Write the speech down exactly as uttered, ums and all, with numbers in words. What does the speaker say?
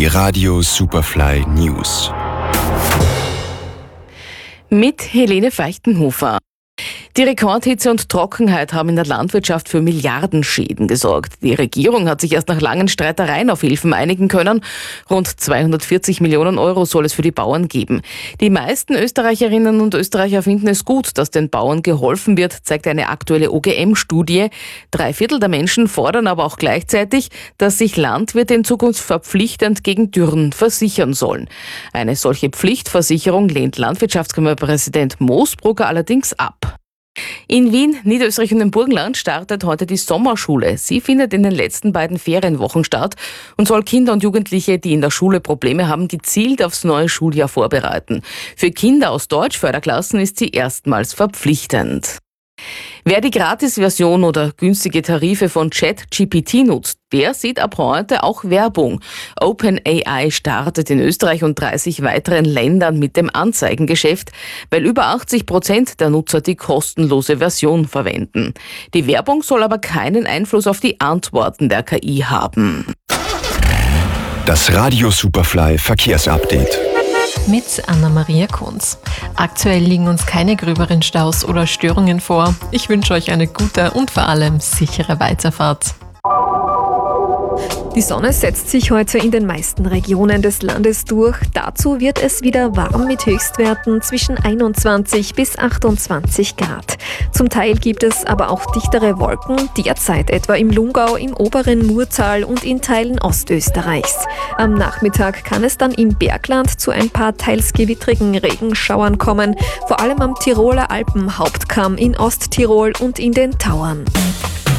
Die Radio Superfly News. Mit Helene Feichtenhofer. Die Rekordhitze und Trockenheit haben in der Landwirtschaft für Milliardenschäden gesorgt. Die Regierung hat sich erst nach langen Streitereien auf Hilfen einigen können. Rund zweihundertvierzig Millionen Euro soll es für die Bauern geben. Die meisten Österreicherinnen und Österreicher finden es gut, dass den Bauern geholfen wird, zeigt eine aktuelle O G M-Studie. Drei Viertel der Menschen fordern aber auch gleichzeitig, dass sich Landwirte in Zukunft verpflichtend gegen Dürren versichern sollen. Eine solche Pflichtversicherung lehnt Landwirtschaftskammerpräsident Moosbrugger allerdings ab. In Wien, Niederösterreich und im Burgenland startet heute die Sommerschule. Sie findet in den letzten beiden Ferienwochen statt und soll Kinder und Jugendliche, die in der Schule Probleme haben, gezielt aufs neue Schuljahr vorbereiten. Für Kinder aus Deutschförderklassen ist sie erstmals verpflichtend. Wer die Gratis-Version oder günstige Tarife von ChatGPT nutzt, der sieht ab heute auch Werbung. OpenAI startet in Österreich und dreißig weiteren Ländern mit dem Anzeigengeschäft, weil über achtzig Prozent der Nutzer die kostenlose Version verwenden. Die Werbung soll aber keinen Einfluss auf die Antworten der K I haben. Das Radio Superfly Verkehrsupdate. Mit Anna-Maria Kunz. Aktuell liegen uns keine gröberen Staus oder Störungen vor. Ich wünsche euch eine gute und vor allem sichere Weiterfahrt. Die Sonne setzt sich heute in den meisten Regionen des Landes durch. Dazu wird es wieder warm mit Höchstwerten zwischen einundzwanzig bis achtundzwanzig Grad. Zum Teil gibt es aber auch dichtere Wolken, derzeit etwa im Lungau, im oberen Murtal und in Teilen Ostösterreichs. Am Nachmittag kann es dann im Bergland zu ein paar teils gewittrigen Regenschauern kommen, vor allem am Tiroler Alpenhauptkamm in Osttirol und in den Tauern.